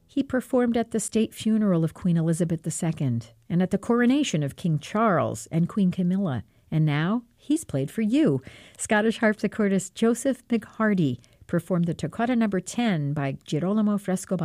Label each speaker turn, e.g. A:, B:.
A: He performed at the state funeral of Queen Elizabeth II and at the coronation of King Charles and Queen Camilla. And now he's played for you. Scottish harpsichordist Joseph McHardy performed the Toccata No. 10 by Girolamo Frescobaldi